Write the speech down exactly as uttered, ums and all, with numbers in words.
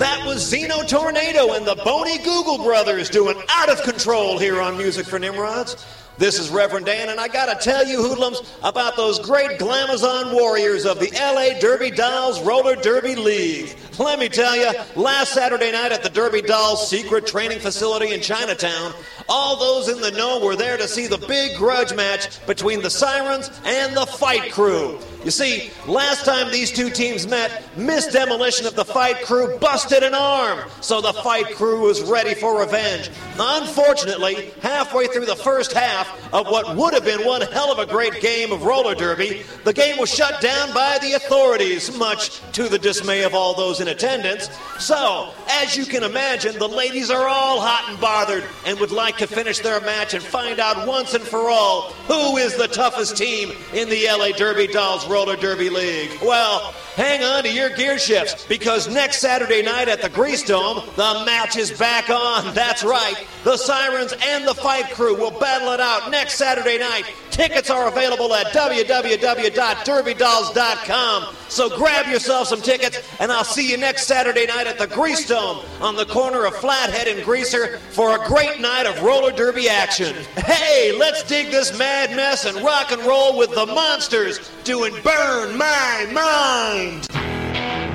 That was Zeno Tornado and the Boney Google Brothers doing Out of Control here on Music for Nimrods. This is Reverend Dan, and I gotta tell you, hoodlums, about those great Glamazon warriors of the L A Derby Dolls Roller Derby League. Let me tell you, last Saturday night at the Derby Dolls secret training facility in Chinatown, all those in the know were there to see the big grudge match between the Sirens and the Fight Crew. You see, last time these two teams met, Miss Demolition of the Fight Crew busted an arm, so the Fight Crew was ready for revenge. Unfortunately, halfway through the first half of what would have been one hell of a great game of roller derby, the game was shut down by the authorities, much to the dismay of all those in attendance. So, as you can imagine, the ladies are all hot and bothered and would like to finish their match and find out once and for all who is the toughest team in the L A Derby Dolls Roller Derby League. Well, hang on to your gear shifts, because next Saturday night at the Grease Dome, the match is back on. That's right. The Sirens and the Fight Crew will battle it out next Saturday night. Tickets are available at w w w dot derby dolls dot com. So grab yourself some tickets, and I'll see you next Saturday night at the Grease Dome on the corner of Flathead and Greaser for a great night of roller derby action. Hey, let's dig this mad mess and rock and roll with the Monsters doing Burn My Mind.